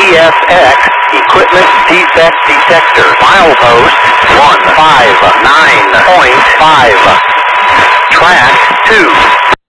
EFX Equipment Defect Detector. Milepost 159.5. Track 2.